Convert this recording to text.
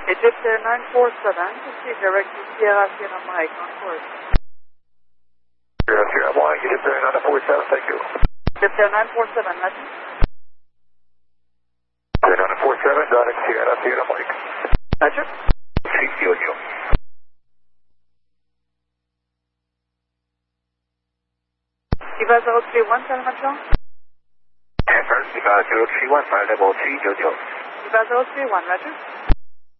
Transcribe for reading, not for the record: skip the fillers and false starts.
Egypt Air 947, proceed direct to Sierra Sierra Mike on course. Sierra Mike, Egypt Air 947, thank you. Egypt Air 947, message. Air 947, direct Sierra Sierra Mike. Roger. See you. Eva 031, Telemetron. Answer, Eva 031, flight level 399. Eva 031, Roger.